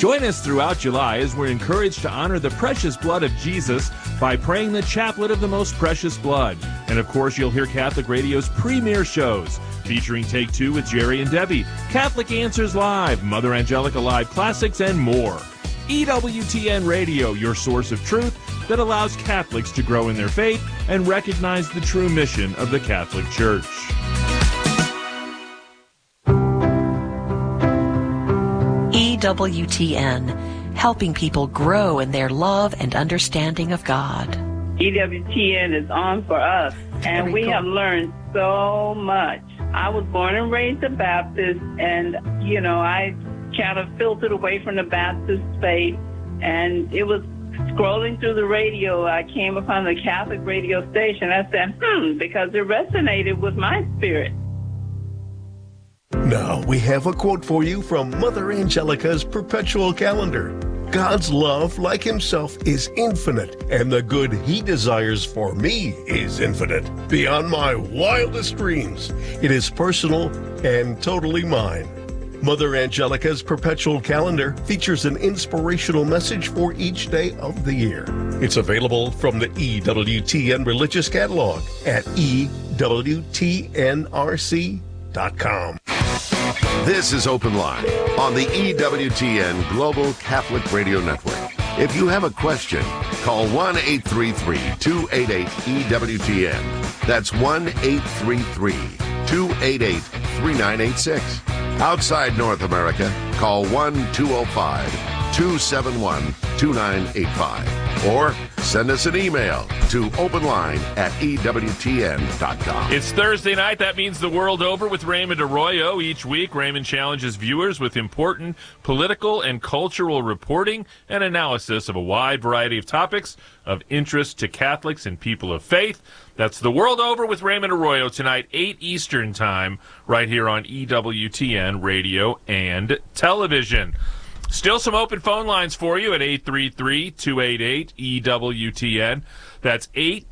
Join us throughout July as we're encouraged to honor the precious blood of Jesus by praying the Chaplet of the Most Precious Blood. And of course, you'll hear Catholic Radio's premier shows featuring Take Two with Jerry and Debbie, Catholic Answers Live, Mother Angelica Live Classics, and more. EWTN Radio, your source of truth that allows Catholics to grow in their faith and recognize the true mission of the Catholic Church. EWTN, helping people grow in their love and understanding of God. EWTN is on for us, and we have learned so much. I was born and raised a Baptist, and, I kind of filtered away from the Baptist faith, and it was scrolling through the radio, I came upon the Catholic radio station. I said, because it resonated with my spirit. Now we have a quote for you from Mother Angelica's perpetual calendar. God's love, like himself, is infinite, and the good he desires for me is infinite, beyond my wildest dreams. It is personal and totally mine. Mother Angelica's perpetual calendar features an inspirational message for each day of the year. It's available from the EWTN Religious Catalog at EWTNRC.com. This is Open Line on the EWTN Global Catholic Radio Network. If you have a question, call 1-833-288-EWTN. That's 1-833-288-3986. Outside North America, call 1-205-271-2985. Or send us an email to openline@EWTN.com. It's Thursday night. That means the world over with Raymond Arroyo. Each week, Raymond challenges viewers with important political and cultural reporting and analysis of a wide variety of topics of interest to Catholics and people of faith. That's the world over with Raymond Arroyo tonight, 8 Eastern Time, right here on EWTN Radio and Television. Still some open phone lines for you at 833-288-EWTN. That's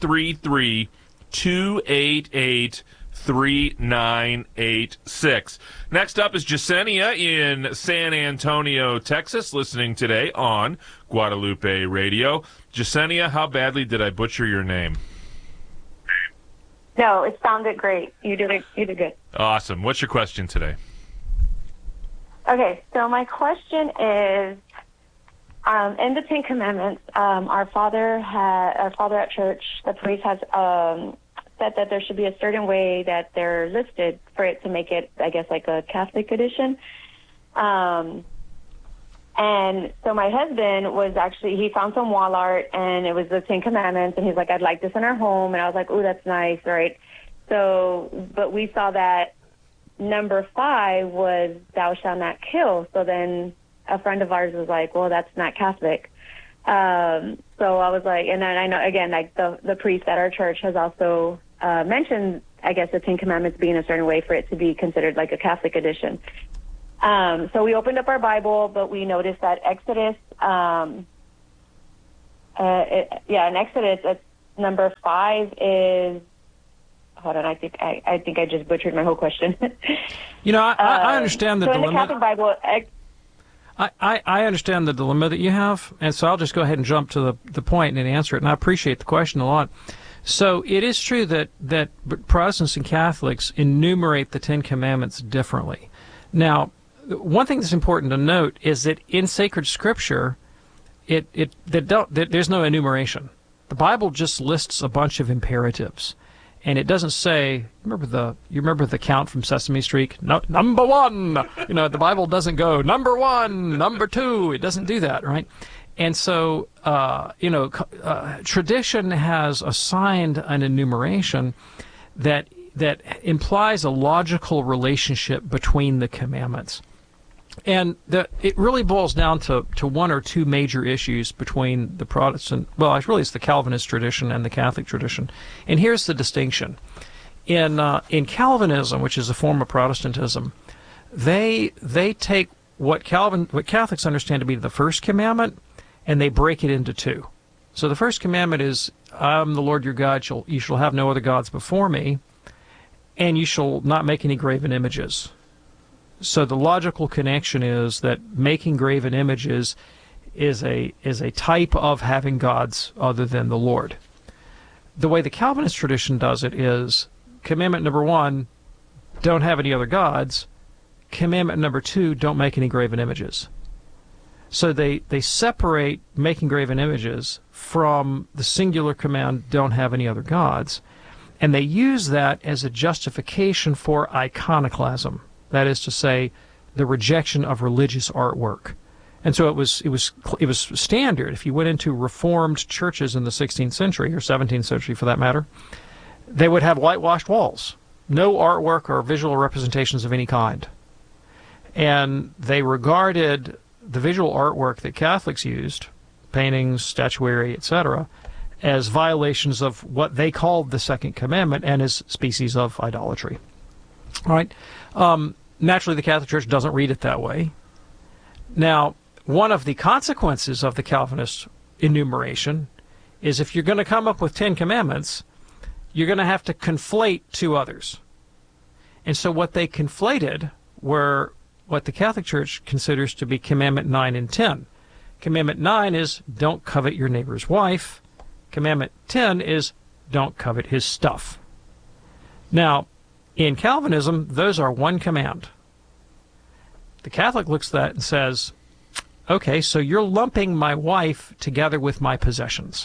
833-288-3986. Next up is Jasenia in San Antonio, Texas, listening today on Guadalupe Radio. Jasenia, how badly did I butcher your name? No, it sounded great. You did good. Awesome. What's your question today? Okay, so my question is, in the Ten Commandments, our father at church, the priest has said that there should be a certain way that they're listed for it to make it, I guess, like a Catholic edition. And so my husband he found some wall art, and it was the Ten Commandments, and he's like, I'd like this in our home. And I was like, oh, that's nice, right? So, but we saw that number 5 was thou shalt not kill. So then a friend of ours was like, well, that's not Catholic. So I was like, and then I know, again, like the priest at our church has also mentioned, I guess, the Ten Commandments being a certain way for it to be considered like a Catholic edition. So we opened up our Bible, but we noticed that Exodus, in Exodus, number 5 is, hold on, I think I just butchered my whole question. I understand the dilemma. In the Catholic Bible, I understand the dilemma that you have, and so I'll just go ahead and jump to the point and answer it, and I appreciate the question a lot. So it is true that Protestants and Catholics enumerate the Ten Commandments differently. Now, one thing that's important to note is that in sacred Scripture, there's no enumeration. The Bible just lists a bunch of imperatives. And it doesn't say, you remember the count from Sesame Street? No, number 1. The Bible doesn't go number 1, number 2. It doesn't do that, right? And so, tradition has assigned an enumeration that implies a logical relationship between the commandments. And it really boils down to one or two major issues between the Protestant, really it's the Calvinist tradition and the Catholic tradition. And here's the distinction. In Calvinism, which is a form of Protestantism, they take what Catholics understand to be the first commandment, and they break it into two. So the first commandment is, I'm the Lord your God, you shall have no other gods before me, and you shall not make any graven images. So the logical connection is that making graven images is a type of having gods other than the Lord. The way the Calvinist tradition does it is commandment number 1, don't have any other gods. Commandment number 2, don't make any graven images. So they separate making graven images from the singular command, don't have any other gods. And they use that as a justification for iconoclasm. That is to say, the rejection of religious artwork. And so it was standard. If you went into Reformed churches in the 16th century, or 17th century for that matter, they would have whitewashed walls. No artwork or visual representations of any kind. And they regarded the visual artwork that Catholics used, paintings, statuary, etc., as violations of what they called the Second Commandment and as species of idolatry. All right. Naturally, the Catholic Church doesn't read it that way. Now, one of the consequences of the Calvinist enumeration is if you're going to come up with 10 commandments, you're going to have to conflate 2 others. And so what they conflated were what the Catholic Church considers to be Commandment 9 and 10. Commandment 9 is don't covet your neighbor's wife. Commandment 10 is don't covet his stuff. Now, in Calvinism, those are one command. The Catholic looks at that and says, okay, so you're lumping my wife together with my possessions.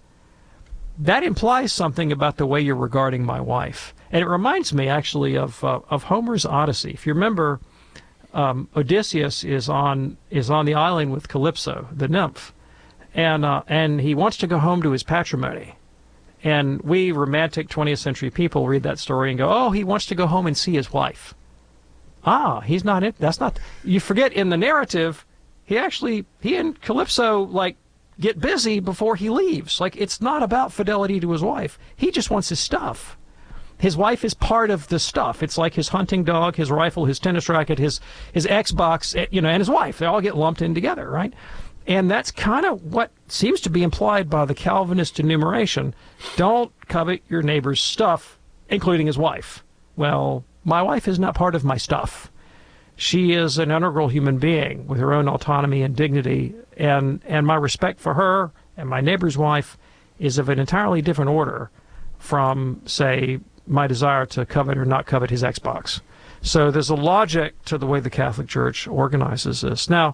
That implies something about the way you're regarding my wife. And it reminds me, actually, of Homer's Odyssey. If you remember, Odysseus is on the island with Calypso, the nymph, and he wants to go home to his patrimony. And we romantic 20th century people read that story and go, oh, he wants to go home and see his wife. He's not it. That's not. You forget in the narrative, he and Calypso get busy before he leaves. It's not about fidelity to his wife. He just wants his stuff. His wife is part of the stuff. It's like his hunting dog, his rifle, his tennis racket, his Xbox, and his wife. They all get lumped in together, right? And that's kind of what seems to be implied by the Calvinist enumeration. Don't covet your neighbor's stuff, including his wife. Well, my wife is not part of my stuff. She is an integral human being with her own autonomy and dignity, and my respect for her and my neighbor's wife is of an entirely different order from, say, my desire to covet or not covet his Xbox. So there's a logic to the way the Catholic Church organizes this. Now,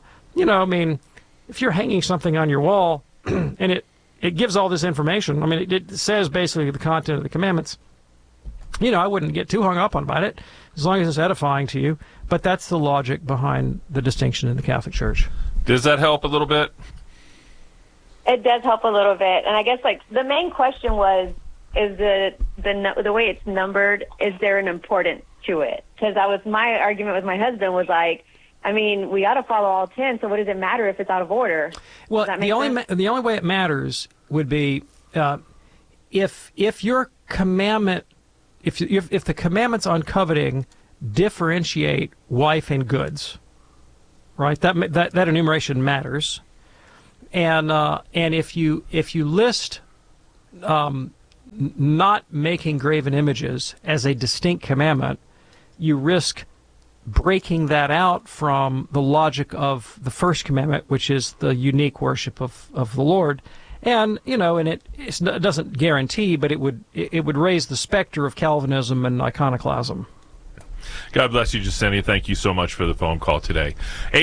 if you're hanging something on your wall and it gives all this information, it says basically the content of the commandments, I wouldn't get too hung up on about it as long as it's edifying to you. But that's the logic behind the distinction in the Catholic Church. Does that help a little bit? It does help a little bit. And I guess the main question was, is the way it's numbered, is there an importance to it? Because my argument with my husband was we ought to follow all 10, so what does it matter if it's out of order? Well, the only way it matters would be if your commandment, if the commandments on coveting differentiate wife and goods, right? That enumeration matters, and if you list not making graven images as a distinct commandment, you risk breaking that out from the logic of the first commandment, which is the unique worship of the Lord. And it doesn't guarantee, but it would raise the specter of Calvinism and iconoclasm. God bless you, Jacinti. Thank you so much for the phone call today.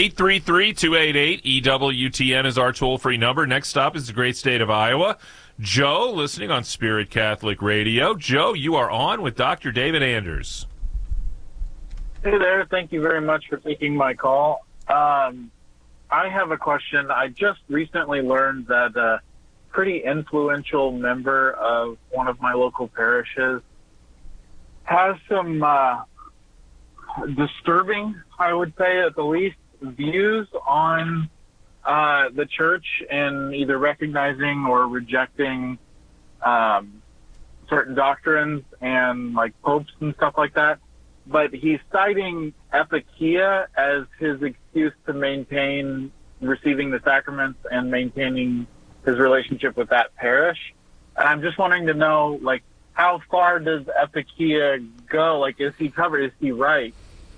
833-288-EWTN is our toll-free number. Next stop is the great state of Iowa. Joe, listening on Spirit Catholic Radio. Joe, you are on with Dr. David Anders. Hey there. Thank you very much for taking my call. I have a question. I just recently learned that a pretty influential member of one of my local parishes has some disturbing, I would say at the least, views on the church and either recognizing or rejecting certain doctrines and popes and stuff like that. But he's citing epikeia as his excuse to maintain receiving the sacraments and maintaining his relationship with that parish. And I'm just wanting to know, how far does epikeia go? Is he covered? Is he right?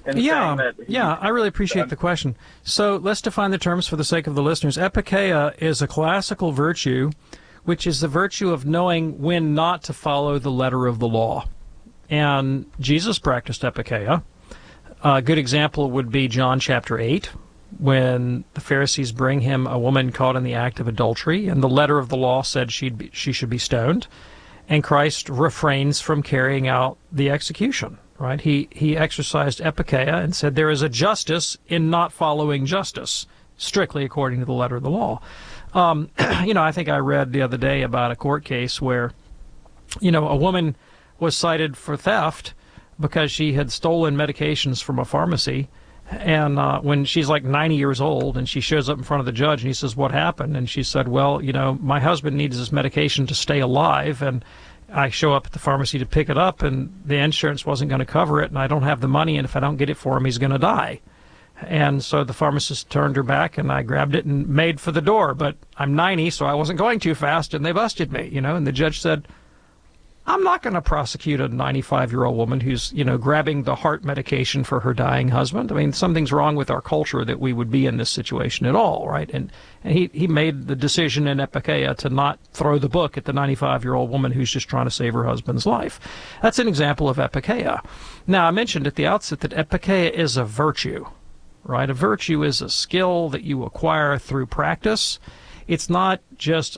saying that? I really appreciate the question. So let's define the terms for the sake of the listeners. Epikeia is a classical virtue, which is the virtue of knowing when not to follow the letter of the law. And Jesus practiced epikeia. A good example would be John chapter 8, when the Pharisees bring him a woman caught in the act of adultery, and the letter of the law said she should be stoned, and Christ refrains from carrying out the execution. Right? He exercised epikeia and said there is a justice in not following justice, strictly according to the letter of the law. I think I read the other day about a court case where, a woman was cited for theft because she had stolen medications from a pharmacy. And when she's like 90 years old and she shows up in front of the judge and he says, "What happened?" And she said, "Well, my husband needs this medication to stay alive, and I show up at the pharmacy to pick it up, and the insurance wasn't going to cover it, and I don't have the money, and if I don't get it for him, he's going to die." And so the pharmacist turned her back, and I grabbed it and made for the door, but I'm 90, so I wasn't going too fast, and they busted me, and the judge said, "I'm not going to prosecute a 95-year-old woman who's, grabbing the heart medication for her dying husband. I mean, something's wrong with our culture that we would be in this situation at all, right?" And he made the decision in epikeia to not throw the book at the 95-year-old woman who's just trying to save her husband's life. That's an example of epikeia. Now, I mentioned at the outset that epikeia is a virtue, right? A virtue is a skill that you acquire through practice. It's not just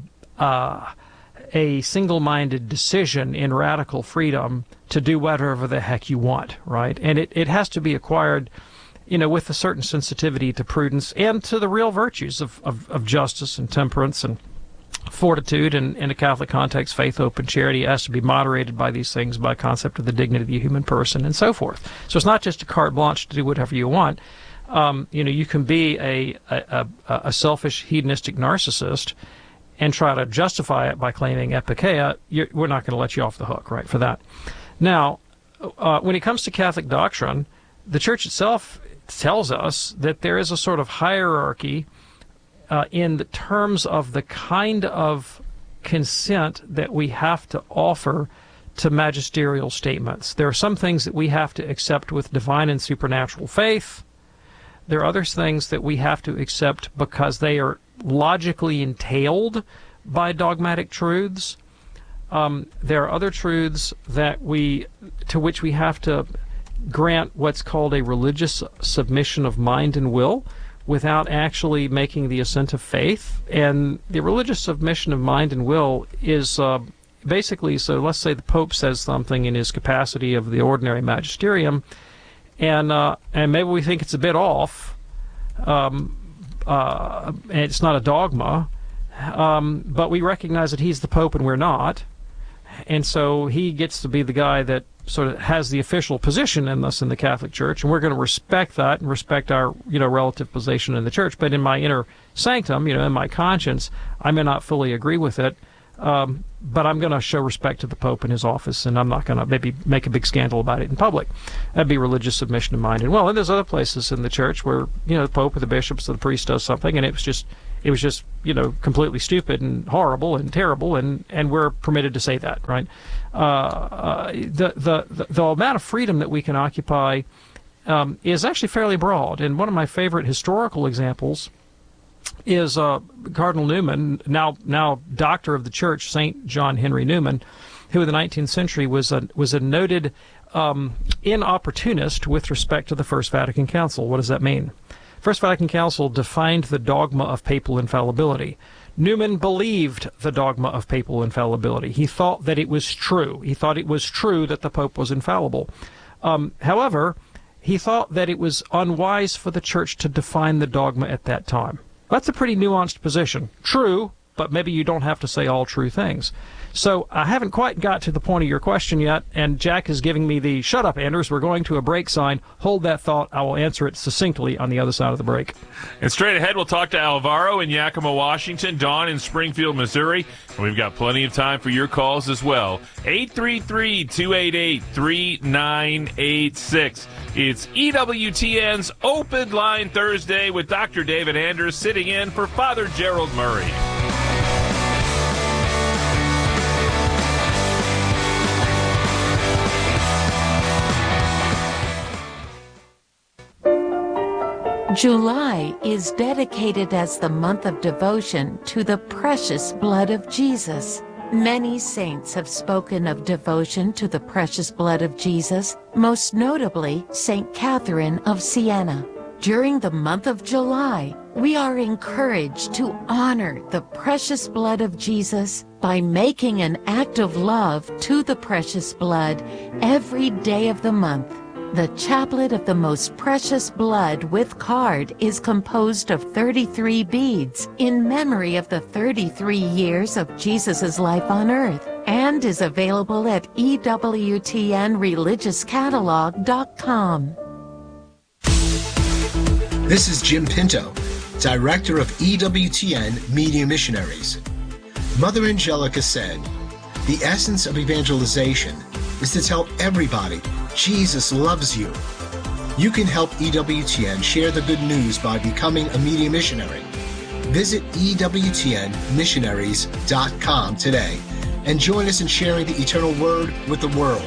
a single-minded decision in radical freedom to do whatever the heck you want, right? And it has to be acquired, with a certain sensitivity to prudence and to the real virtues of justice and temperance and fortitude, and in a Catholic context, faith, hope, and charity. It has to be moderated by these things, by concept of the dignity of the human person, and so forth. So it's not just a carte blanche to do whatever you want. You can be a selfish, hedonistic narcissist and try to justify it by claiming epikeia. We're not going to let you off the hook, right, for that. Now, when it comes to Catholic doctrine, the Church itself tells us that there is a sort of hierarchy in the terms of the kind of consent that we have to offer to magisterial statements. There are some things that we have to accept with divine and supernatural faith. There are other things that we have to accept because they are logically entailed by dogmatic truths. There are other truths to which we have to grant what's called a religious submission of mind and will without actually making the assent of faith. And the religious submission of mind and will is basically, so let's say the Pope says something in his capacity of the ordinary magisterium, and maybe we think it's a bit off, and it's not a dogma, but we recognize that he's the Pope and we're not, and so he gets to be the guy that sort of has the official position in this in the Catholic Church, and we're going to respect that and respect our relative position in the Church. But in my inner sanctum, in my conscience, I may not fully agree with it, but I'm going to show respect to the Pope and his office, and I'm not going to maybe make a big scandal about it in public. That'd be religious submission of mind and will. And there's other places in the Church where the Pope or the bishops or the priest does something, and it was just completely stupid and horrible and terrible, and we're permitted to say that, right? The amount of freedom that we can occupy is actually fairly broad. And one of my favorite historical examples is Cardinal Newman, now doctor of the Church, St. John Henry Newman, who in the 19th century was a noted inopportunist with respect to the First Vatican Council. What does that mean? First Vatican Council defined the dogma of papal infallibility. Newman believed the dogma of papal infallibility. He thought that it was true. He thought it was true that the Pope was infallible. However, he thought that it was unwise for the Church to define the dogma at that time. That's a pretty nuanced position. True, but maybe you don't have to say all true things. So I haven't quite got to the point of your question yet, and Jack is giving me the "shut up, Anders, we're going to a break" sign. Hold that thought. I will answer it succinctly on the other side of the break. And straight ahead, we'll talk to Alvaro in Yakima, Washington, Don in Springfield, Missouri, and we've got plenty of time for your calls as well. 833-288-3986. It's EWTN's Open Line Thursday with Dr. David Anders sitting in for Father Gerald Murray. July is dedicated as the month of devotion to the precious blood of Jesus. Many saints have spoken of devotion to the precious blood of Jesus, most notably St. Catherine of Siena. During the month of July, we are encouraged to honor the precious blood of Jesus by making an act of love to the precious blood every day of the month. The Chaplet of the Most Precious Blood with card is composed of 33 beads in memory of the 33 years of Jesus' life on earth and is available at EWTNReligiousCatalog.com. This is Jim Pinto, Director of EWTN Media Missionaries. Mother Angelica said, "The essence of evangelization is to tell everybody Jesus loves you." You can help EWTN share the good news by becoming a media missionary. Visit EWTNmissionaries.com today and join us in sharing the eternal word with the world.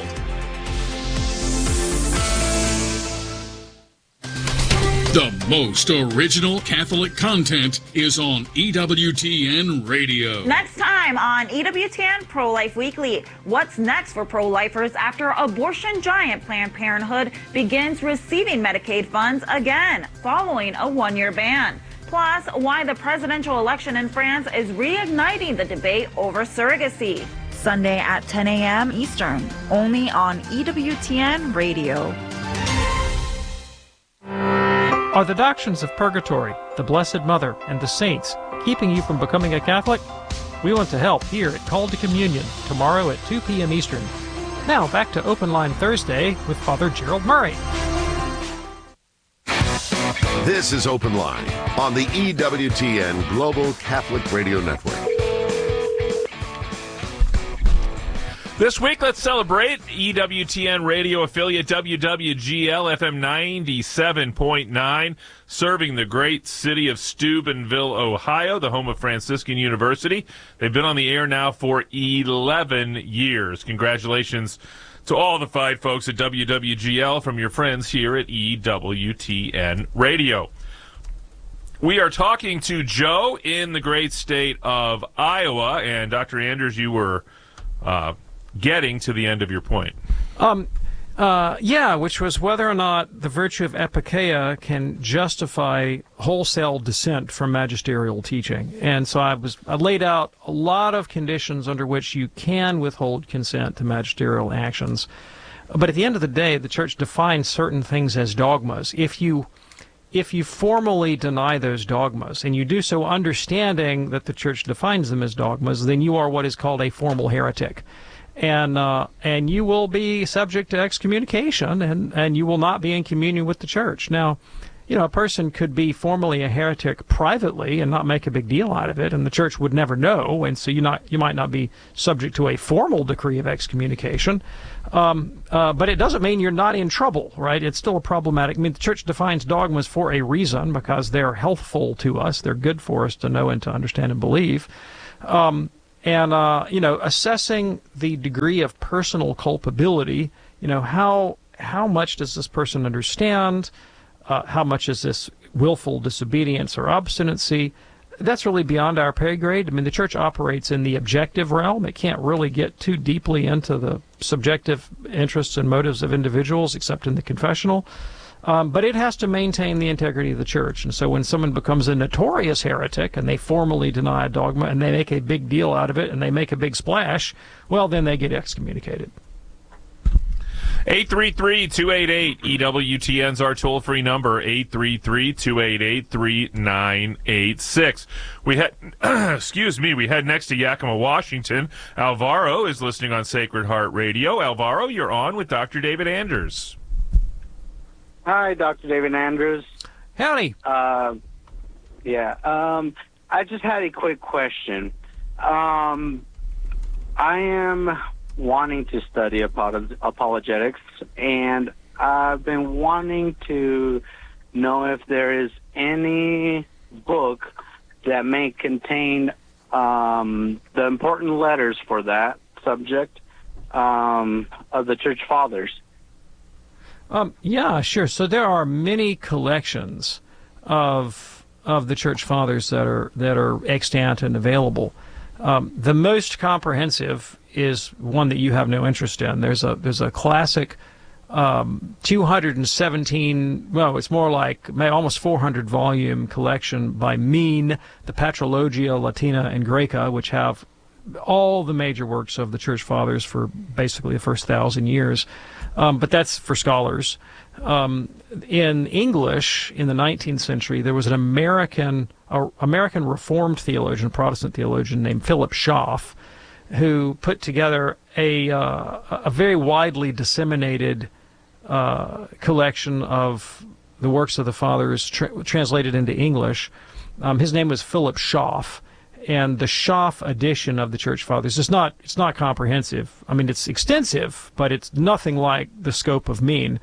The most original Catholic content is on EWTN Radio. Next time on EWTN Pro-Life Weekly, what's next for pro-lifers after abortion giant Planned Parenthood begins receiving Medicaid funds again following a one-year ban? Plus, why the presidential election in France is reigniting the debate over surrogacy. Sunday at 10 a.m. Eastern, only on EWTN Radio. Are the doctrines of purgatory, the Blessed Mother, and the saints keeping you from becoming a Catholic? We want to help here at Call to Communion, tomorrow at 2 p.m. Eastern. Now back to Open Line Thursday with Father Gerald Murray. This is Open Line on the EWTN Global Catholic Radio Network. This week, let's celebrate EWTN radio affiliate WWGL FM 97.9, serving the great city of Steubenville, Ohio, the home of Franciscan University. They've been on the air now for 11 years. Congratulations to all the fine folks at WWGL from your friends here at EWTN Radio. We are talking to Joe in the great state of Iowa, and Dr. Anders, you were getting to the end of your point. Which was whether or not the virtue of epikeia can justify wholesale dissent from magisterial teaching. And so I laid out a lot of conditions under which you can withhold consent to magisterial actions. But at the end of the day, the Church defines certain things as dogmas. If you formally deny those dogmas, and you do so understanding that the Church defines them as dogmas, then you are what is called a formal heretic. And you will be subject to excommunication, and you will not be in communion with the Church. Now, a person could be formally a heretic privately and not make a big deal out of it, and the Church would never know, and so you might not be subject to a formal decree of excommunication. But it doesn't mean you're not in trouble, right? It's still a problematic. The Church defines dogmas for a reason, because they're healthful to us. They're good for us to know and to understand and believe. Assessing the degree of personal culpability, how much does this person understand? How much is this willful disobedience or obstinacy? That's really beyond our pay grade. The Church operates in the objective realm. It can't really get too deeply into the subjective interests and motives of individuals, except in the confessional. But it has to maintain the integrity of the Church. And so when someone becomes a notorious heretic and they formally deny a dogma and they make a big deal out of it and they make a big splash, well, then they get excommunicated. 833-288-EWTN's our toll-free number, 833-288-3986. We head next to Yakima, Washington. Alvaro is listening on Sacred Heart Radio. Alvaro, you're on with Dr. David Anders. Hi, Dr. David Andrews. Howdy. I just had a quick question. I am wanting to study apologetics, and I've been wanting to know if there is any book that may contain the important letters for that subject of the Church Fathers. Sure. So there are many collections of the church fathers that are extant and available. The most comprehensive is one that you have no interest in. There's a classic 217, well, it's more like almost 400 volume collection by Mean, the Patrologia Latina and Graeca, which have all the major works of the church fathers for basically the first 1,000 years. But that's for scholars. In English, in the 19th century, there was an American Reformed theologian, Protestant theologian named Philip Schaff, who put together a very widely disseminated collection of the works of the fathers translated into English. His name was Philip Schaff, and the Schaff edition of the Church Fathers it's not comprehensive. I mean, it's extensive, but it's nothing like the scope of Mean.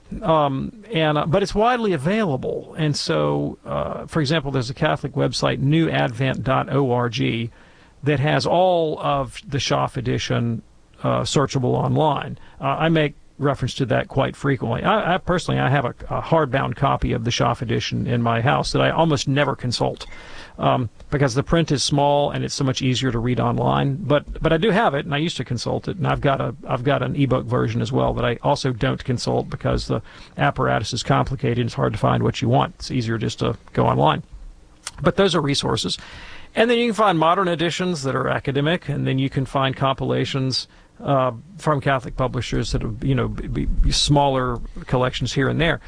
But it's widely available, and so, for example, there's a Catholic website, newadvent.org, that has all of the Schaff edition searchable online. I make reference to that quite frequently. I personally have a hardbound copy of the Schaff edition in my house that I almost never consult because the print is small and it's so much easier to read online. But I do have it, and I used to consult it, and I've got an ebook version as well that I also don't consult because the apparatus is complicated. It's hard to find what you want. It's easier just to go online. But those are resources. And then you can find modern editions that are academic, and then you can find compilations from Catholic publishers that have, be smaller collections here and there.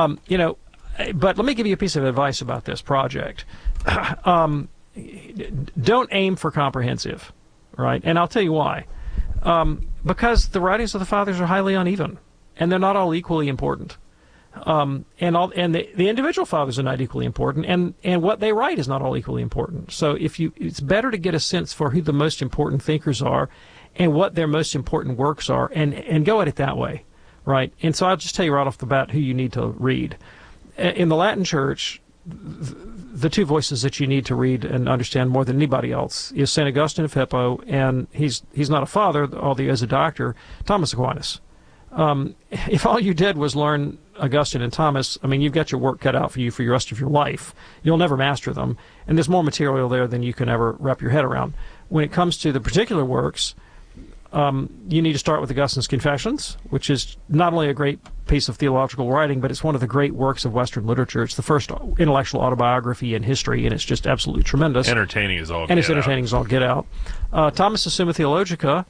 But let me give you a piece of advice about this project. Don't aim for comprehensive, right? And I'll tell you why. Because the writings of the fathers are highly uneven, and they're not all equally important. And the individual fathers are not equally important, and what they write is not all equally important. So it's better to get a sense for who the most important thinkers are and what their most important works are, and go at it that way, right? And so I'll just tell you right off the bat who you need to read. In the Latin Church, the two voices that you need to read and understand more than anybody else is St. Augustine of Hippo, and he's not a father, although he is a doctor, Thomas Aquinas. If all you did was learn Augustine and Thomas, I mean, you've got your work cut out for you for the rest of your life. You'll never master them, and there's more material there than you can ever wrap your head around. When it comes to the particular works, you need to start with Augustine's Confessions, which is not only a great piece of theological writing, but it's one of the great works of Western literature. It's the first intellectual autobiography in history, and it's just absolutely tremendous. Entertaining as all get out. Thomas' Summa Theologica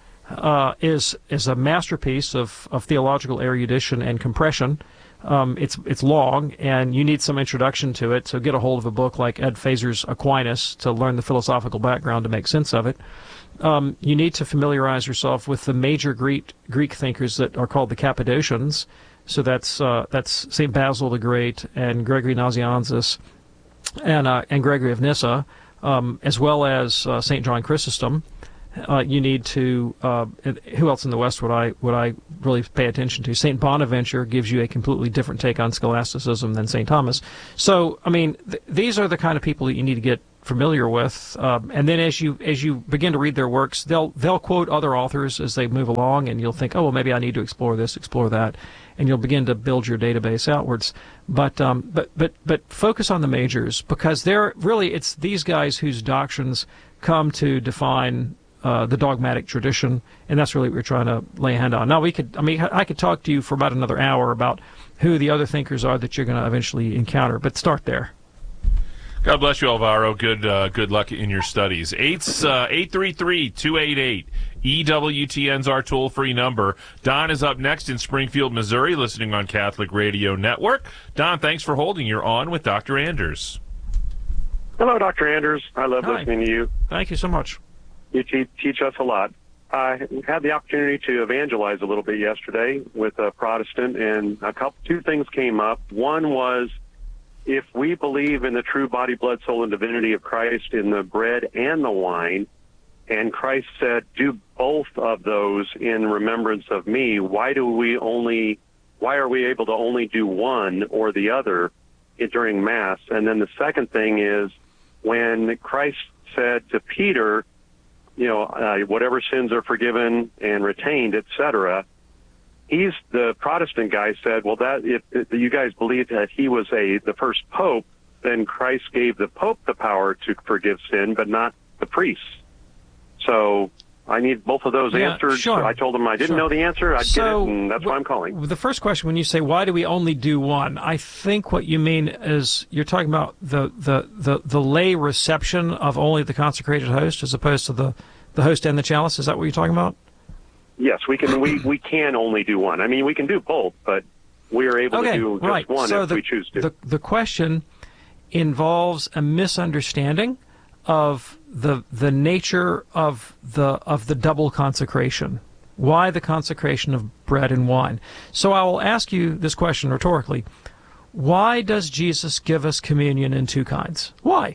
is a masterpiece of theological erudition and compression. It's long, and you need some introduction to it, so get a hold of a book like Ed Feser's Aquinas to learn the philosophical background to make sense of it. You need to familiarize yourself with the major Greek thinkers that are called the Cappadocians. So that's St. Basil the Great and Gregory Nazianzus and Gregory of Nyssa, as well as St. John Chrysostom. You need to who else in the West would I really pay attention to? St. Bonaventure gives you a completely different take on scholasticism than St. Thomas. So I mean, these are the kind of people that you need to get familiar with, and then as you begin to read their works, they'll quote other authors as they move along, and you'll think, oh well, maybe I need to explore this, explore that, and you'll begin to build your database outwards. But focus on the majors, because it's these guys whose doctrines come to define the dogmatic tradition, and that's really what we're trying to lay a hand on. Now I could talk to you for about another hour about who the other thinkers are that you're going to eventually encounter, but start there. God bless you, Alvaro. Good luck in your studies. 833-288. EWTN's our toll-free number. Don is up next in Springfield, Missouri, listening on Catholic Radio Network. Don, thanks for holding. You're on with Dr. Anders. Hello, Dr. Anders. I love listening to you. Thank you so much. You teach us a lot. I had the opportunity to evangelize a little bit yesterday with a Protestant, and two things came up. One was, if we believe in the true body, blood, soul, and divinity of Christ in the bread and the wine, and Christ said, do both of those in remembrance of me, why are we able to only do one or the other during Mass? And then the second thing is, when Christ said to Peter, whatever sins are forgiven and retained, etc., the Protestant guy said, well, that if you guys believe that he was the first pope, then Christ gave the Pope the power to forgive sin, but not the priests. So I need both of those answered. Sure. I told him I didn't know the answer. I'd get it, and that's why I'm calling. The first question, when you say, why do we only do one? I think what you mean is you're talking about the lay reception of only the consecrated host as opposed to the host and the chalice. Is that what you're talking about? Yes, we can. We can only do one. I mean, we can do both, but we are able to do just one so if we choose to. The question involves a misunderstanding of the nature of the double consecration. Why the consecration of bread and wine? So I will ask you this question rhetorically. Why does Jesus give us communion in two kinds? Why?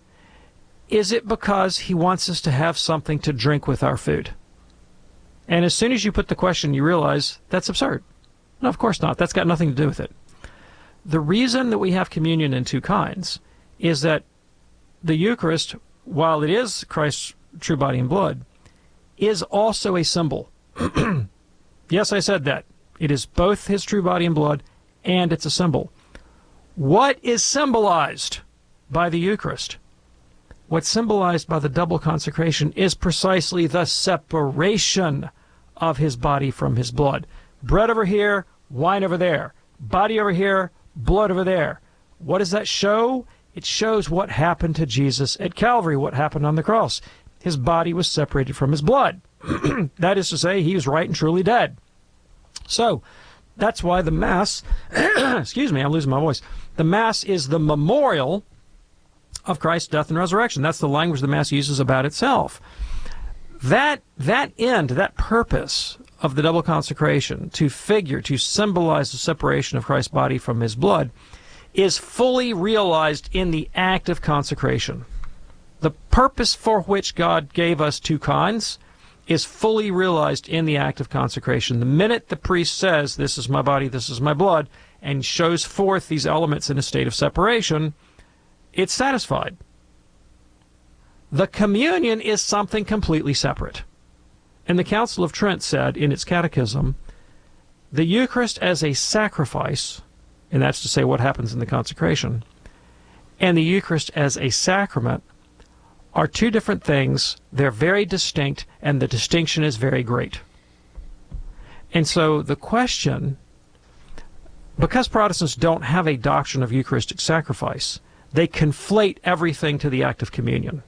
Is it because he wants us to have something to drink with our food? And as soon as you put the question, you realize that's absurd. No, of course not. That's got nothing to do with it. The reason that we have communion in two kinds is that the Eucharist, while it is Christ's true body and blood, is also a symbol. Yes, I said that. It is both his true body and blood, and it's a symbol. What is symbolized by the Eucharist? What's symbolized by the double consecration is precisely the separation of his body from his blood. Bread over here, wine over there. Body over here, blood over there. What does that show? It shows what happened to Jesus at Calvary, what happened on the cross. His body was separated from his blood. That is to say, he was right and truly dead. So, that's why the Mass, excuse me, I'm losing my voice. The Mass is the memorial of Christ's death and resurrection. That's the language the Mass uses about itself. That end, that purpose of the double consecration, to symbolize the separation of Christ's body from his blood, is fully realized in the act of consecration. The purpose for which God gave us two kinds is fully realized in the act of consecration. The minute the priest says, this is my body, this is my blood, and shows forth these elements in a state of separation, it's satisfied. The communion is something completely separate. And the Council of Trent said in its catechism, the Eucharist as a sacrifice, and that's to say what happens in the consecration, and the Eucharist as a sacrament are two different things. They're very distinct, and the distinction is very great. And so the question, because Protestants don't have a doctrine of Eucharistic sacrifice, they conflate everything to the act of communion.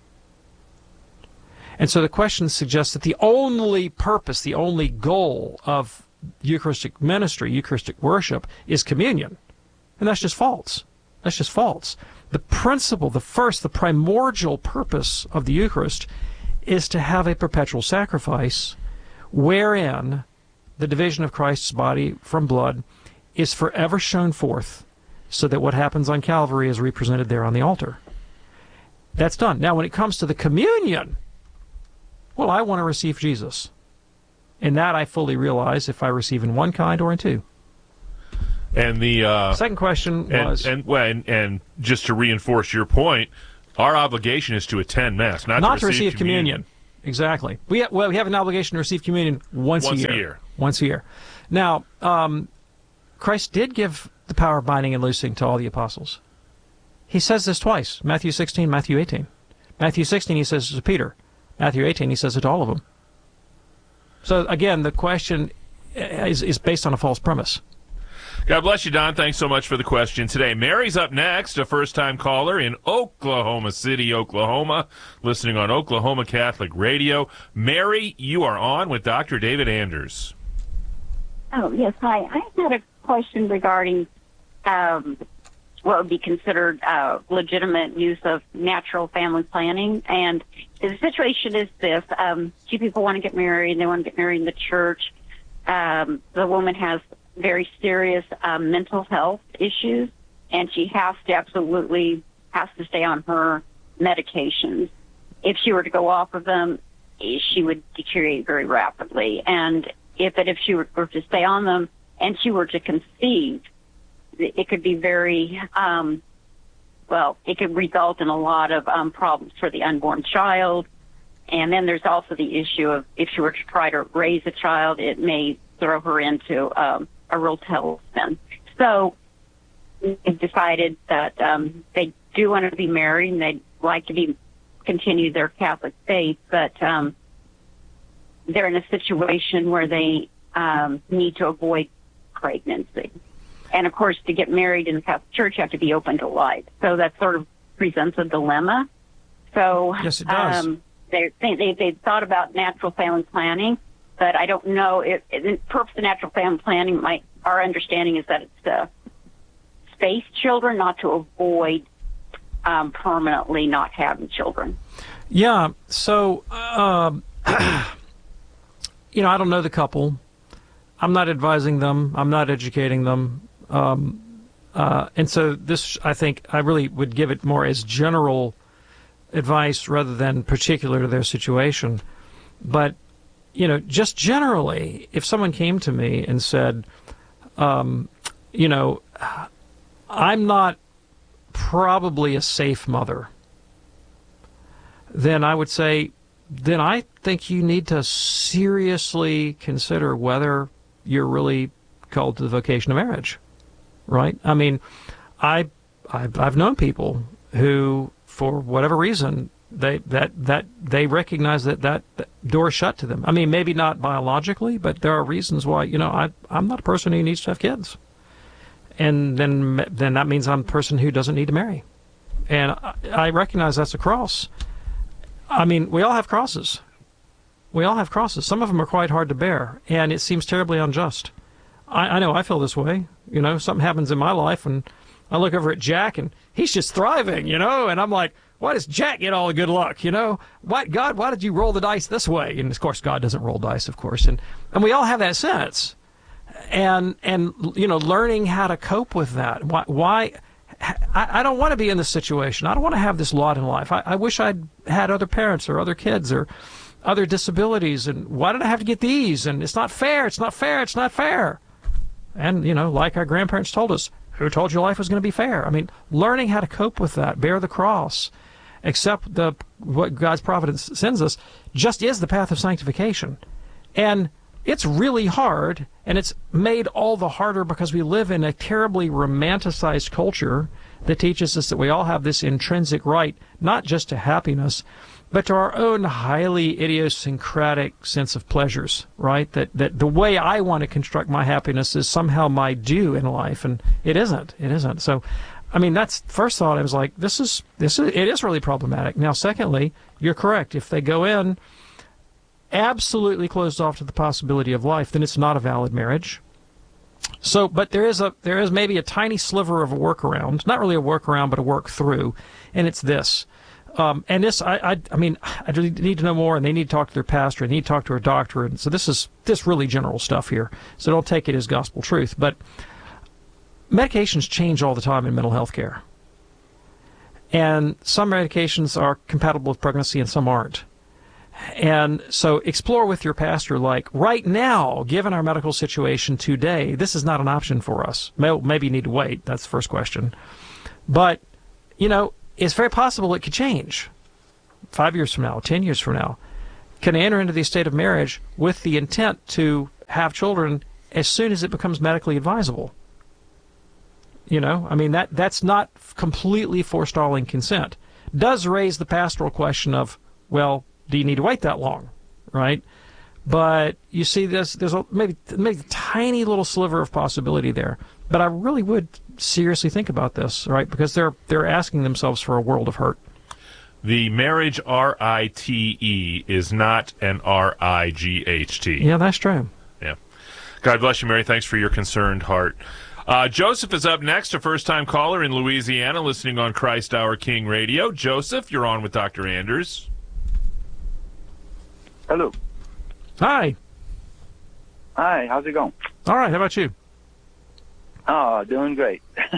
And so the question suggests that the only purpose, the only goal of Eucharistic ministry, Eucharistic worship, is communion. And that's just false. That's just false. The principle, the primordial purpose of the Eucharist is to have a perpetual sacrifice wherein the division of Christ's body from blood is forever shown forth so that what happens on Calvary is represented there on the altar. That's done. Now, when it comes to the communion, well, I want to receive Jesus. And that I fully realize if I receive in one kind or in two. And the second question was... And just to reinforce your point, our obligation is to attend Mass, not to receive communion. Exactly. We have an obligation to receive communion once a year. Once a year. Now, Christ did give the power of binding and loosing to all the apostles. He says this twice, Matthew 16, Matthew 18. Matthew 16, he says it to Peter. Matthew 18, he says it to all of them. So, again, the question is based on a false premise. God bless you, Don. Thanks so much for the question today. Mary's up next, a first-time caller in Oklahoma City, Oklahoma, listening on Oklahoma Catholic Radio. Mary, you are on with Dr. David Anders. Oh, yes. Hi. I had a question regarding what would be considered legitimate use of natural family planning. And the situation is this. Two people want to get married, and they want to get married in the church. The woman has very serious mental health issues, and she absolutely has to stay on her medications. If she were to go off of them, she would deteriorate very rapidly. And if she were to stay on them and she were to conceive, it could be very, it could result in a lot of problems for the unborn child. And then there's also the issue of if she were to try to raise a child, it may throw her into a real tailspin. So they decided that do want to be married and they'd like to continue their Catholic faith, but they're in a situation where they need to avoid pregnancy. And, of course, to get married in the Catholic Church, you have to be open to life. So that sort of presents a dilemma. So yes, it does. They've thought about natural family planning, but I don't know. The purpose of natural family planning, our understanding is that it's to space children, not to avoid permanently not having children. Yeah, so, you know, I don't know the couple. I'm not advising them. I'm not educating them. And so this, I think, I really would give it more as general advice rather than particular to their situation. But, you know, just generally, if someone came to me and said, you know, I'm not probably a safe mother, then I would say, then I think you need to seriously consider whether you're really called to the vocation of marriage, right? I mean, I've known people who, for whatever reason, they recognize that door is shut to them. I mean, maybe not biologically, but there are reasons why. You know, I'm not a person who needs to have kids, and then that means I'm a person who doesn't need to marry, and I recognize that's a cross. I mean, we all have crosses. We all have crosses. Some of them are quite hard to bear, and it seems terribly unjust. I know I feel this way. You know, something happens in my life, and I look over at Jack, and he's just thriving, you know, and I'm like, why does Jack get all the good luck, you know? God, why did you roll the dice this way? And, of course, God doesn't roll dice, of course. And we all have that sense. And you know, learning how to cope with that. Why I don't want to be in this situation. I don't want to have this lot in life. I wish I'd had other parents or other kids or other disabilities. And why did I have to get these? And it's not fair. It's not fair. It's not fair. And, you know, like our grandparents told us, who told you life was going to be fair? I mean, learning how to cope with that, bear the cross, accept what God's providence sends us, just is the path of sanctification. And it's really hard, and it's made all the harder because we live in a terribly romanticized culture that teaches us that we all have this intrinsic right, not just to happiness, but to our own highly idiosyncratic sense of pleasures, right? That the way I want to construct my happiness is somehow my due in life, and it isn't. It isn't. So, I mean, that's first thought. I was like, it is really problematic. Now, secondly, you're correct. If they go in absolutely closed off to the possibility of life, then it's not a valid marriage. So, but there is maybe a tiny sliver of a workaround, not really a workaround, but a work through, and it's this. And this, I mean, I really need to know more, and they need to talk to their pastor, and they need to talk to their doctor, and so this is really general stuff here. So don't take it as gospel truth. But medications change all the time in mental health care, and some medications are compatible with pregnancy, and some aren't. And so explore with your pastor, like, right now, given our medical situation today, this is not an option for us. Maybe you need to wait. That's the first question. But, you know, it's very possible it could change 5 years from now, 10 years from now. Can I enter into the estate of marriage with the intent to have children as soon as it becomes medically advisable? You know, I mean, that's not completely forestalling consent. Does raise the pastoral question of, well, do you need to wait that long, right? But you see, there's maybe a tiny little sliver of possibility there. But I really would seriously think about this, right? Because they're asking themselves for a world of hurt. The marriage, R-I-T-E, is not an R-I-G-H-T. Yeah, that's true. Yeah. God bless you, Mary. Thanks for your concerned heart. Joseph is up next, a first-time caller in Louisiana, listening on Christ Our King Radio. Joseph, you're on with Dr. Anders. Hello. Hi. Hi, how's it going? All right, how about you? Oh, doing great.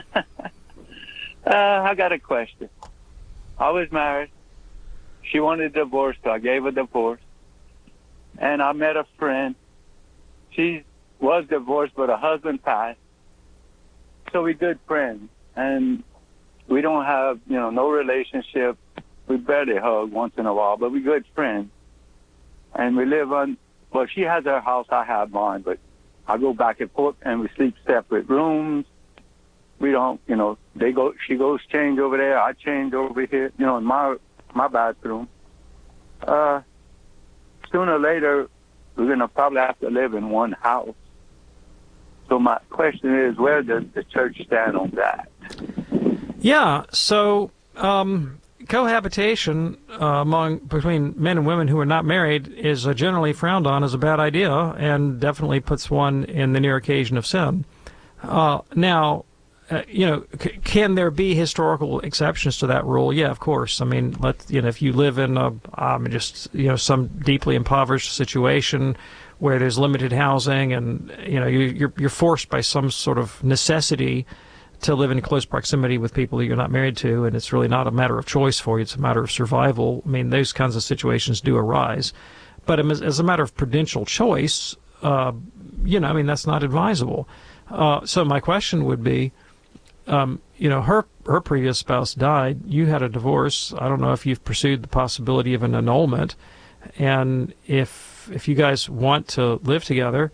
I got a question. I was married. She wanted a divorce, so I gave her a divorce. And I met a friend. She was divorced, but her husband passed. So we're good friends. And we don't have, no relationship. We barely hug once in a while, but we're good friends. And we live well, she has her house, I have mine, but I go back and forth, and we sleep separate rooms. we don't, she goes change over there, I change over here, in my bathroom. Sooner or later, we're going to probably have to live in one house. So my question is, where does the church stand on that? Yeah, so cohabitation between men and women who are not married is generally frowned on as a bad idea and definitely puts one in the near occasion of sin. Now, can there be historical exceptions to that rule? Yeah, of course. I mean, if you live in some deeply impoverished situation where there's limited housing and you're forced by some sort of necessity to live in close proximity with people that you're not married to, and it's really not a matter of choice for you, it's a matter of survival. I mean, those kinds of situations do arise. But as a matter of prudential choice, that's not advisable. So my question would be, her previous spouse died. You had a divorce. I don't know if you've pursued the possibility of an annulment. And if you guys want to live together,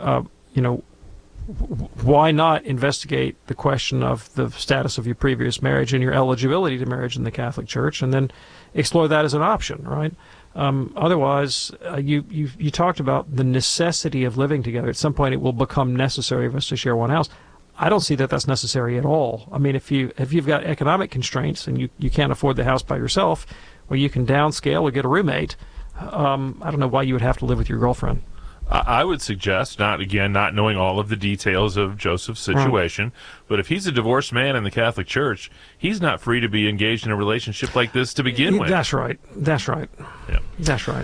why not investigate the question of the status of your previous marriage and your eligibility to marriage in the Catholic Church, and then explore that as an option, right? Otherwise, you talked about the necessity of living together. At some point, it will become necessary for us to share one house. I don't see that that's necessary at all. I mean, if you've got economic constraints and you can't afford the house by yourself, well, you can downscale or get a roommate. I don't know why you would have to live with your girlfriend. I would suggest, not knowing all of the details of Joseph's situation, but if he's a divorced man in the Catholic Church, he's not free to be engaged in a relationship like this to begin with. That's right. Yeah. That's right.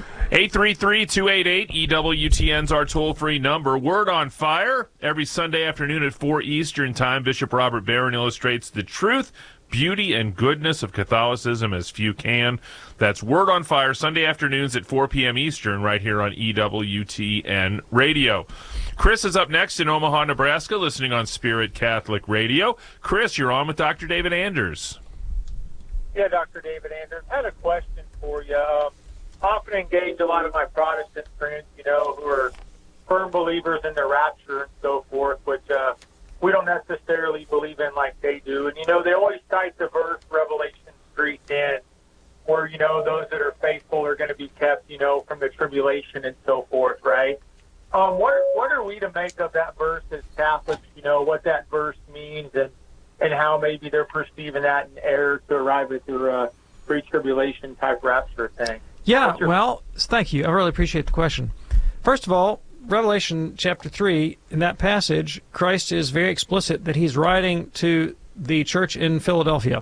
833-288-EWTN's our toll-free number. Word on Fire, every Sunday afternoon at 4 Eastern Time. Bishop Robert Barron illustrates the truth, beauty, and goodness of Catholicism as few can. That's Word on Fire, Sunday afternoons at 4 p.m. Eastern, right here on EWTN Radio. Chris is up next in Omaha, Nebraska, listening on Spirit Catholic Radio. Chris, you're on with Dr. David Anders. Yeah, Dr. David Anders. I had a question for you. Often engage a lot of my Protestant friends, who are firm believers in the rapture and so forth, which we don't necessarily believe in like they do. And, they always cite the verse, Revelation 3:10, where, those that are faithful are going to be kept, from the tribulation and so forth, right? What are we to make of that verse as Catholics, what that verse means and how maybe they're perceiving that in error to arrive at their pre-tribulation type rapture thing? Yeah, well, thank you. I really appreciate the question. First of all, Revelation chapter 3, in that passage, Christ is very explicit that he's writing to the church in Philadelphia.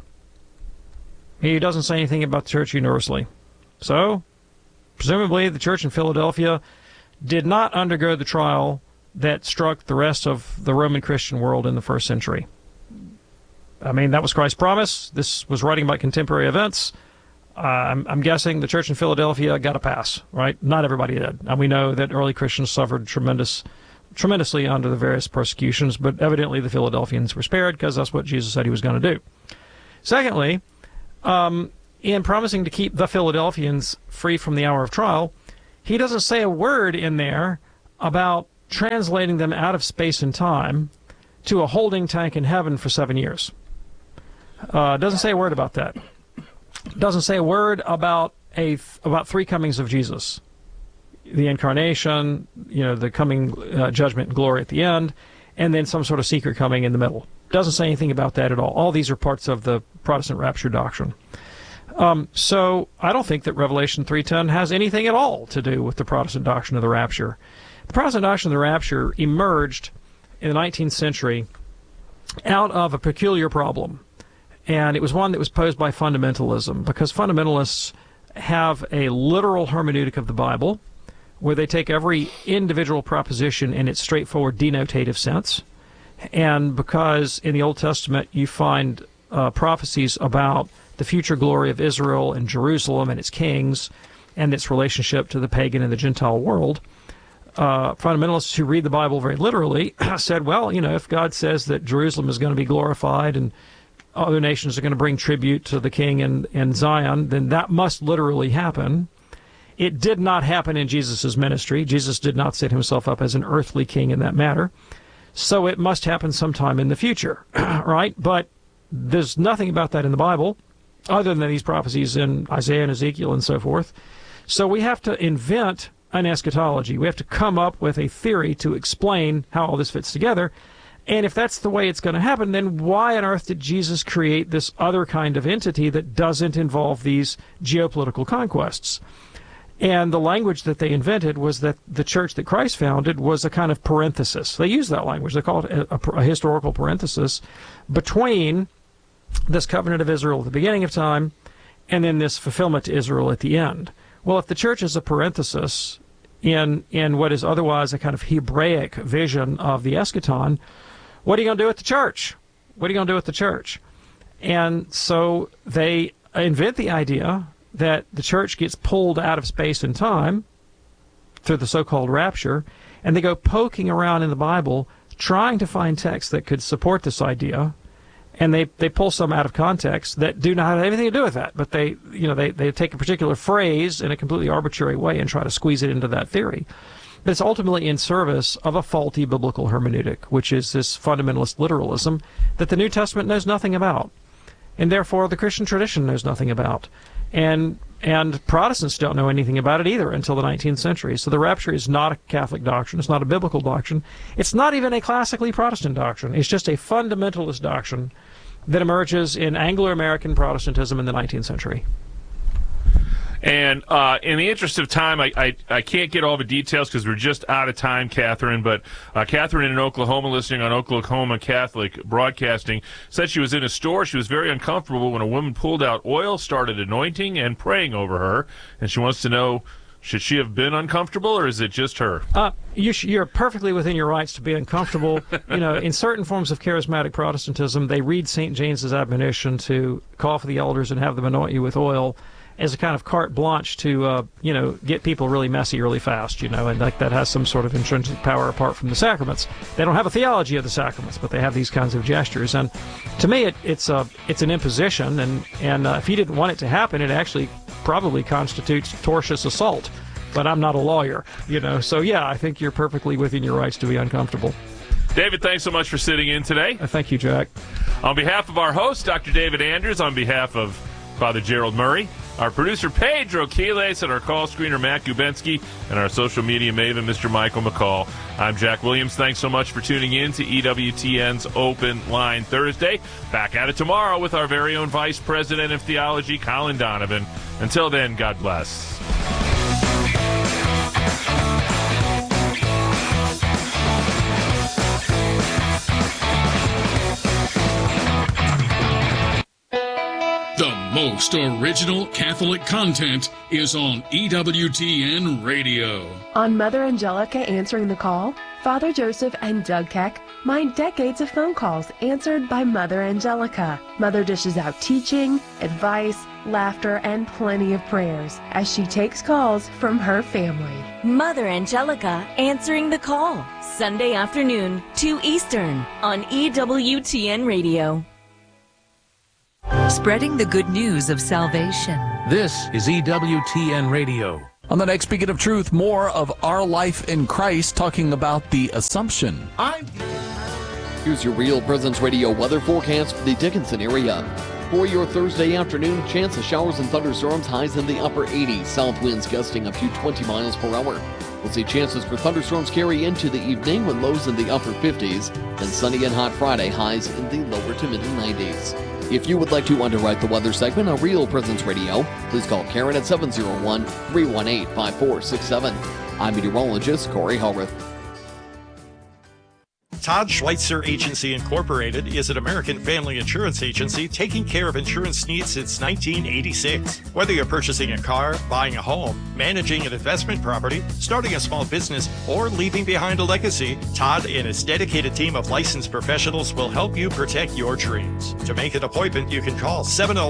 He doesn't say anything about the church universally. So, presumably, the church in Philadelphia did not undergo the trial that struck the rest of the Roman Christian world in the first century. I mean, that was Christ's promise. This was writing about contemporary events. I'm guessing the church in Philadelphia got a pass, right? Not everybody did. And we know that early Christians suffered tremendously under the various persecutions, but evidently the Philadelphians were spared because that's what Jesus said he was going to do. Secondly, in promising to keep the Philadelphians free from the hour of trial, he doesn't say a word in there about translating them out of space and time to a holding tank in heaven for 7 years. Doesn't say a word about that. Doesn't say a word about three comings of Jesus. The incarnation, the coming judgment and glory at the end, and then some sort of secret coming in the middle. Doesn't say anything about that at all. All these are parts of the Protestant rapture doctrine. So I don't think that Revelation 3:10 has anything at all to do with the Protestant doctrine of the rapture. The Protestant doctrine of the rapture emerged in the 19th century out of a peculiar problem. And it was one that was posed by fundamentalism, because fundamentalists have a literal hermeneutic of the Bible, where they take every individual proposition in its straightforward denotative sense. And because in the Old Testament you find prophecies about the future glory of Israel and Jerusalem and its kings and its relationship to the pagan and the Gentile world, fundamentalists who read the Bible very literally said, well, if God says that Jerusalem is going to be glorified and other nations are going to bring tribute to the king in Zion, then that must literally happen. It did not happen in Jesus' ministry. Jesus did not set himself up as an earthly king in that matter. So it must happen sometime in the future, right? But there's nothing about that in the Bible, other than these prophecies in Isaiah and Ezekiel and so forth. So we have to invent an eschatology. We have to come up with a theory to explain how all this fits together. And if that's the way it's going to happen, then why on earth did Jesus create this other kind of entity that doesn't involve these geopolitical conquests? And the language that they invented was that the church that Christ founded was a kind of parenthesis. They use that language. They call it a historical parenthesis between this covenant of Israel at the beginning of time and then this fulfillment to Israel at the end. Well, if the church is a parenthesis in what is otherwise a kind of Hebraic vision of the eschaton, what are you going to do with the church? What are you going to do with the church? And so they invent the idea that the church gets pulled out of space and time through the so-called rapture, and they go poking around in the Bible trying to find texts that could support this idea, and they pull some out of context that do not have anything to do with that, but they take a particular phrase in a completely arbitrary way and try to squeeze it into that theory. But it's ultimately in service of a faulty biblical hermeneutic, which is this fundamentalist literalism that the New Testament knows nothing about, and therefore the Christian tradition knows nothing about. And Protestants don't know anything about it either until the 19th century. So the rapture is not a Catholic doctrine. It's not a biblical doctrine. It's not even a classically Protestant doctrine. It's just a fundamentalist doctrine that emerges in Anglo-American Protestantism in the 19th century. And in the interest of time, I can't get all the details because we're just out of time, Catherine. But Catherine in Oklahoma, listening on Oklahoma Catholic Broadcasting, said she was in a store. She was very uncomfortable when a woman pulled out oil, started anointing and praying over her. And she wants to know, should she have been uncomfortable, or is it just her? You're perfectly within your rights to be uncomfortable. In certain forms of charismatic Protestantism, they read St. James's admonition to call for the elders and have them anoint you with oil as a kind of carte blanche to, get people really messy really fast, and like that has some sort of intrinsic power apart from the sacraments. They don't have a theology of the sacraments, but they have these kinds of gestures. And to me, it's an imposition, and if you didn't want it to happen, it actually probably constitutes tortious assault. But I'm not a lawyer, So, yeah, I think you're perfectly within your rights to be uncomfortable. David, thanks so much for sitting in today. Thank you, Jack. On behalf of our host, Dr. David Anders, on behalf of Father Gerald Murray, our producer Pedro Quiles, and our call screener Matt Gubensky, and our social media maven Mr. Michael McCall, I'm Jack Williams. Thanks so much for tuning in to EWTN's Open Line Thursday. Back at it tomorrow with our very own Vice President of Theology, Colin Donovan. Until then, God bless. The most original Catholic content is on EWTN Radio. On Mother Angelica Answering the Call, Father Joseph and Doug Keck mine decades of phone calls answered by Mother Angelica. Mother dishes out teaching, advice, laughter, and plenty of prayers as she takes calls from her family. Mother Angelica Answering the Call, Sunday afternoon, 2 Eastern, on EWTN Radio. Spreading the good news of salvation. This is EWTN Radio. On the next Beacon of Truth, more of Our Life in Christ, talking about the Assumption. Here's your Real Presence Radio weather forecast for the Dickinson area. For your Thursday afternoon, chance of showers and thunderstorms, highs in the upper 80s, south winds gusting up to 20 miles per hour. We'll see chances for thunderstorms carry into the evening with lows in the upper 50s, and sunny and hot Friday, highs in the lower to middle 90s. If you would like to underwrite the weather segment on Real Presence Radio, please call Karen at 701-318-5467. I'm meteorologist Corey Hellrith. Todd Schweitzer Agency Incorporated is an American family insurance agency taking care of insurance needs since 1986. Whether you're purchasing a car, buying a home, managing an investment property, starting a small business, or leaving behind a legacy, Todd and his dedicated team of licensed professionals will help you protect your dreams. To make an appointment, you can call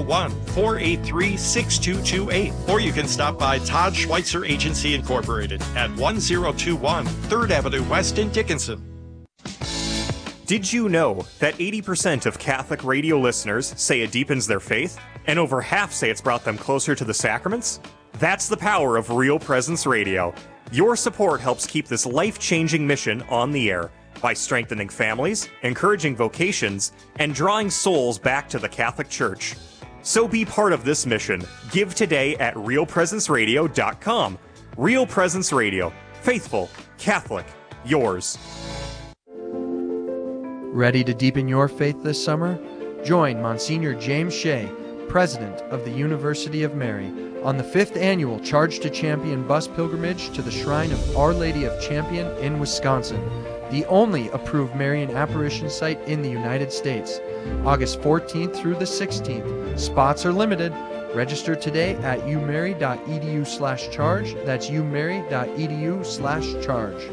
701-483-6228, or you can stop by Todd Schweitzer Agency Incorporated at 1021 3rd Avenue West in Dickinson. Did you know that 80% of Catholic radio listeners say it deepens their faith, and over half say it's brought them closer to the sacraments? That's the power of Real Presence Radio. Your support helps keep this life-changing mission on the air. by strengthening families, encouraging vocations, and drawing souls back to the Catholic Church. So be part of this mission. Give today at realpresenceradio.com. Real Presence Radio. Faithful, Catholic, yours. Ready to deepen your faith this summer? Join Monsignor James Shea, President of the University of Mary, on the 5th annual Charge to Champion bus pilgrimage to the Shrine of Our Lady of Champion in Wisconsin, the only approved Marian apparition site in the United States. August 14th through the 16th. Spots are limited. Register today at umary.edu/charge. That's umary.edu/charge.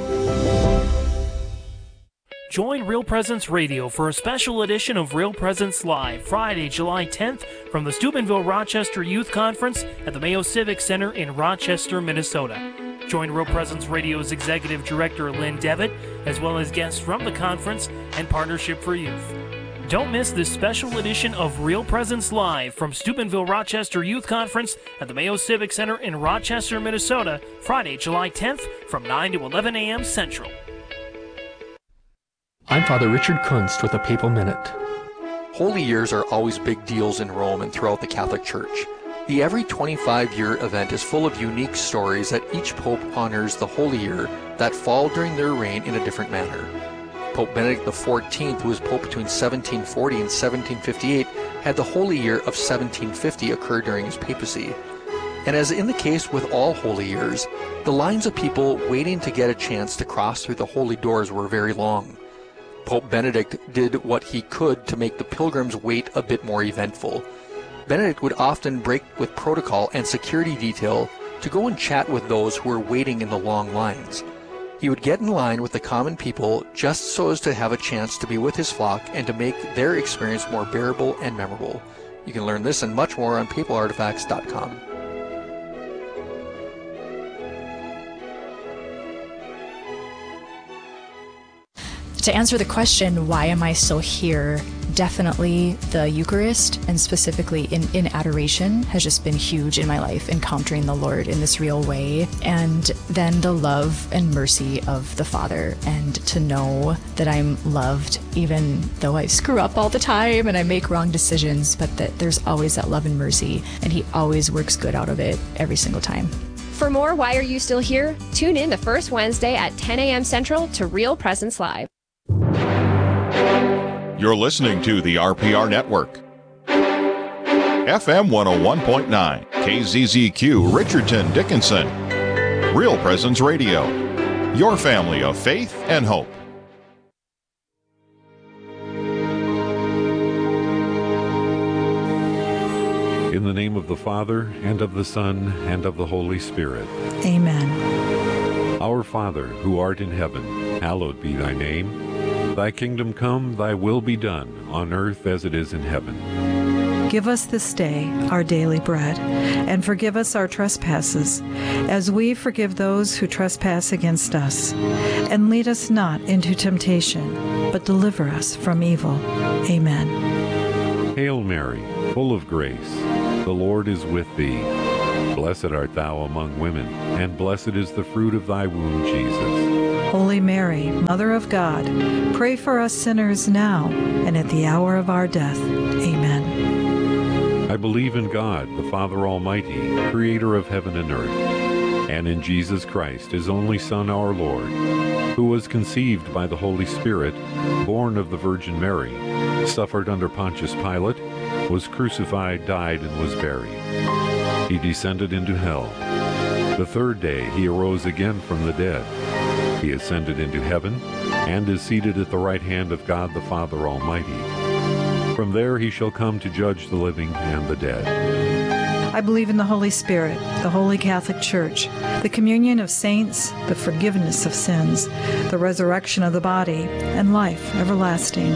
Join Real Presence Radio for a special edition of Real Presence Live, Friday, July 10th, from the Steubenville Rochester Youth Conference at the Mayo Civic Center in Rochester, Minnesota. Join Real Presence Radio's Executive Director Lynn Devitt, as well as guests from the conference and Partnership for Youth. Don't miss this special edition of Real Presence Live from Steubenville Rochester Youth Conference at the Mayo Civic Center in Rochester, Minnesota, Friday, July 10th from 9 to 11 a.m. Central. I'm Father Richard Kunst with a Papal Minute. Holy years are always big deals in Rome and throughout the Catholic Church. The every 25-year event is full of unique stories that each pope honors the holy year that fall during their reign in a different manner. Pope Benedict XIV, who was pope between 1740 and 1758, had the holy year of 1750 occur during his papacy. And as in the case with all holy years, the lines of people waiting to get a chance to cross through the holy doors were very long. Pope Benedict did what he could to make the pilgrims' wait a bit more eventful. Benedict would often break with protocol and security detail to go and chat with those who were waiting in the long lines. He would get in line with the common people just so as to have a chance to be with his flock and to make their experience more bearable and memorable. You can learn this and much more on papalartifacts.com. To answer the question, why am I still here? Definitely the Eucharist, and specifically in adoration, has just been huge in my life, encountering the Lord in this real way. And then the love and mercy of the Father, and to know that I'm loved even though I screw up all the time and I make wrong decisions, but that there's always that love and mercy, and He always works good out of it every single time. For more Why Are You Still Here? Tune in the first Wednesday at 10 a.m. Central to Real Presence Live. You're listening to the RPR Network. FM 101.9, KZZQ, Richardson, Dickinson. Real Presence Radio. Your family of faith and hope. In the name of the Father, and of the Son, and of the Holy Spirit. Amen. Our Father, who art in heaven, hallowed be thy name. Thy kingdom come, thy will be done, on earth as it is in heaven. Give us this day our daily bread, and forgive us our trespasses, as we forgive those who trespass against us. And lead us not into temptation, but deliver us from evil. Amen. Hail Mary, full of grace, the Lord is with thee. Blessed art thou among women, and blessed is the fruit of thy womb, Jesus. Holy Mary, Mother of God, pray for us sinners now and at the hour of our death. Amen. I believe in God, the Father Almighty, creator of heaven and earth, and in Jesus Christ, his only Son, our Lord, who was conceived by the Holy Spirit, born of the Virgin Mary, suffered under Pontius Pilate, was crucified, died, and was buried. He descended into hell. The third day he arose again from the dead. He ascended into heaven and is seated at the right hand of God the Father Almighty. From there he shall come to judge the living and the dead. I believe in the Holy Spirit, the Holy Catholic Church, the communion of saints, the forgiveness of sins, the resurrection of the body, and life everlasting.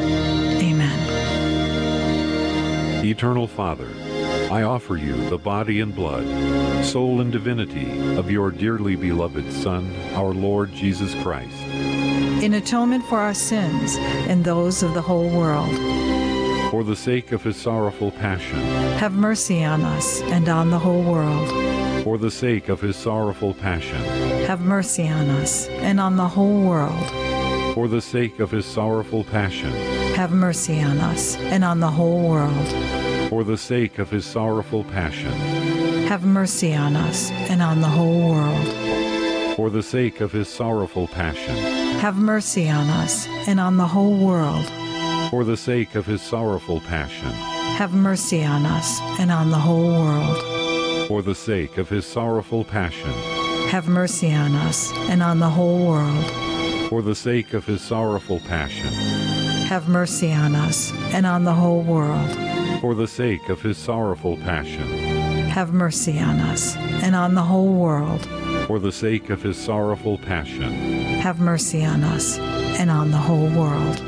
Amen. Eternal Father, I offer you the body and blood, soul and divinity of your dearly beloved Son, our Lord Jesus Christ, in atonement for our sins and those of the whole world. For the sake of his sorrowful passion, have mercy on us and on the whole world. For the sake of his sorrowful passion, have mercy on us and on the whole world. For the sake of his sorrowful passion. Have mercy on us and on the whole world. For the sake of his sorrowful passion. Have mercy on us and on the whole world. For the sake of his sorrowful passion. Have mercy on us and on the whole world. For the sake of his sorrowful passion. Have mercy on us and on the whole world. For the sake of his sorrowful passion. Have mercy on us and on the whole world. For the sake of his sorrowful passion. Have mercy on us and on the whole world. For the sake of his sorrowful passion. Have mercy on us and on the whole world. For the sake of his sorrowful passion. Have mercy on us and on the whole world.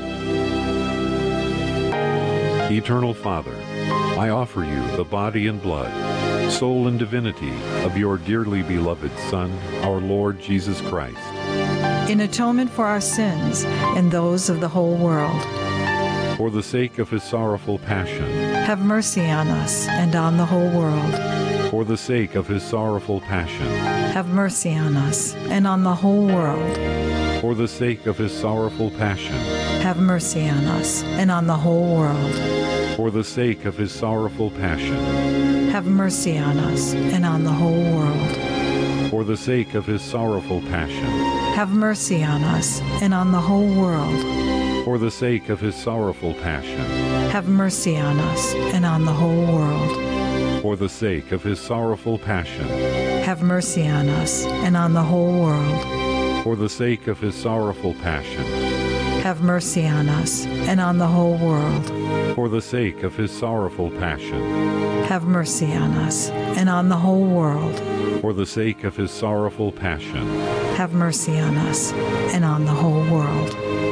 Eternal Father, I offer you the body and blood, soul and divinity of your dearly beloved Son, our Lord Jesus Christ. In atonement for our sins and those of the whole world. For the sake of his sorrowful passion. Have mercy on us and on the whole world. For the sake of his sorrowful passion. Have mercy on us and on the whole world. For the sake of his sorrowful passion. Have mercy on us and on the whole world. For the sake of his sorrowful passion. Have mercy on us and on the whole world. For the sake of his sorrowful passion. Have mercy on us and on the whole world. For the sake of his sorrowful passion. Have mercy on us and on the whole world. For the sake of his sorrowful passion. Have mercy on us and on the whole world. For the sake of his sorrowful passion. Have mercy on us and on the whole world. For the sake of his sorrowful passion. Have mercy on us and on the whole world. For the sake of his sorrowful passion. Have mercy on us and on the whole world.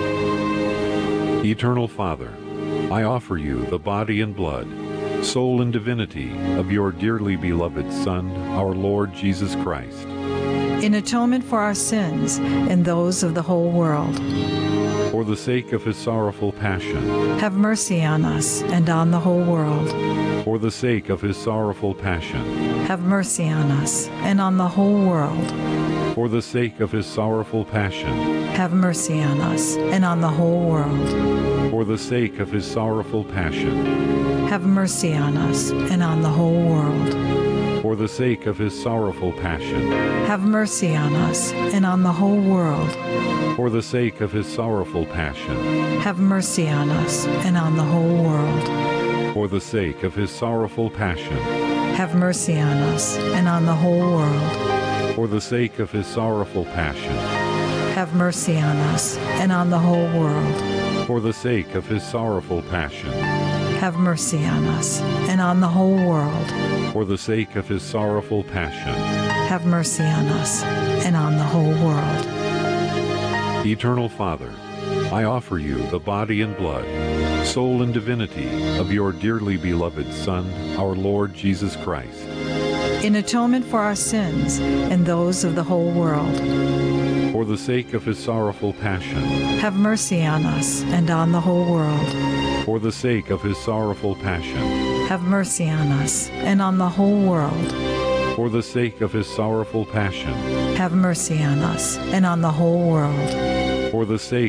Eternal Father, I offer you the body and blood, soul and divinity of your dearly beloved Son, our Lord Jesus Christ. In atonement for our sins and those of the whole world. For the sake of his sorrowful passion. Have mercy on us and on the whole world. For the sake of his sorrowful passion. Have mercy on us and on the whole world. For the sake of his sorrowful passion. Have mercy on us and on the whole world. For the sake of his sorrowful passion. Have mercy on us and on the whole world. For the sake of his sorrowful passion. Have mercy on us and on the whole world. For the sake of his sorrowful passion. Have mercy on us and on the whole world. For the sake of his sorrowful passion. Have mercy on us and on the whole world. For the sake of his sorrowful passion. Have mercy on us and on the whole world. For the sake of his sorrowful passion. Have mercy on us and on the whole world. For the sake of his sorrowful passion. Have mercy on us and on the whole world. Eternal Father, I offer you the body and blood, soul and divinity of your dearly beloved Son, our Lord Jesus Christ. In atonement for our sins and those of the whole world. For the sake of his sorrowful passion. Have mercy on us and on the whole world. For the sake of his sorrowful passion. Have mercy on us and on the whole world. For the sake of his sorrowful passion. Have mercy on us and on the whole world. For the sake